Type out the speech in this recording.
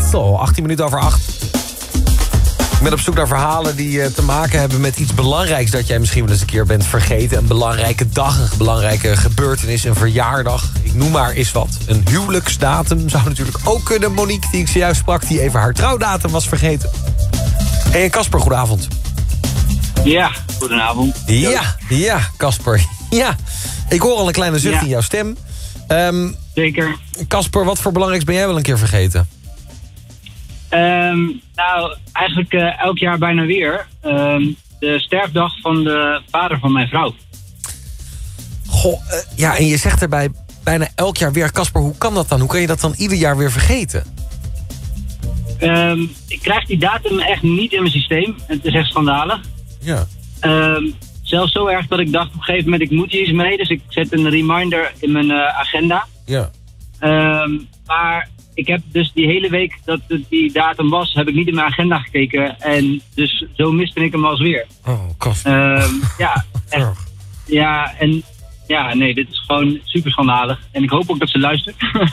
Zo, 18 minuten over 8. Ik ben op zoek naar verhalen die te maken hebben met iets belangrijks... dat jij misschien wel eens een keer bent vergeten. Een belangrijke dag, een belangrijke gebeurtenis, een verjaardag. Ik noem maar eens wat. Een huwelijksdatum zou natuurlijk ook kunnen. Monique, die ik zojuist sprak, die even haar trouwdatum was vergeten. En Casper, goedenavond. Ja, goedenavond. Ja, Casper. Ja, ik hoor al een kleine zucht in jouw stem. Zeker. Casper, wat voor belangrijks ben jij wel een keer vergeten? Nou, eigenlijk elk jaar bijna weer. De sterfdag van de vader van mijn vrouw. Goh, ja, en je zegt erbij bijna elk jaar weer. Casper, hoe kan dat dan? Hoe kan je dat dan ieder jaar weer vergeten? Ik krijg die datum echt niet in mijn systeem. Het is echt schandalig. Ja. Zelfs zo erg dat ik dacht op een gegeven moment, ik moet hier eens mee. Dus ik zet een reminder in mijn agenda. Ja. Maar ik heb dus die hele week dat het die datum was, heb ik niet in mijn agenda gekeken. En dus zo miste ik hem als weer. Oh, Casper. Ja, echt. Ja, en ja, nee, dit is gewoon super schandalig. En ik hoop ook dat ze luistert.